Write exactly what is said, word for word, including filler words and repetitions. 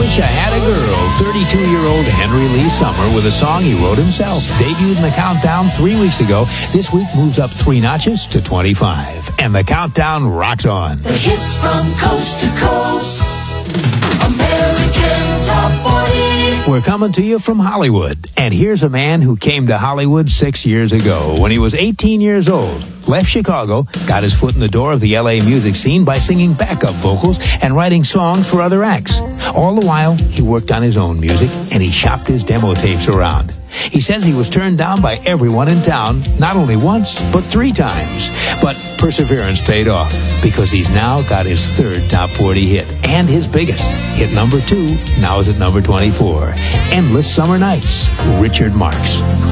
Wish I Had a Girl, thirty-two-year-old Henry Lee Summer with a song he wrote himself. Debuted in the countdown three weeks ago. This week moves up three notches to twenty-five. And the countdown rocks on. The hits from coast to coast. American Top forty. We're coming to you from Hollywood. And here's a man who came to Hollywood six years ago when he was eighteen years old. Left Chicago, got his foot in the door of the L A music scene by singing backup vocals and writing songs for other acts. All the while, he worked on his own music and he shopped his demo tapes around. He says he was turned down by everyone in town, not only once, but three times. But perseverance paid off because he's now got his third top forty hit and his biggest. Hit number two now is at number twenty-four. Endless Summer Nights, Richard Marx.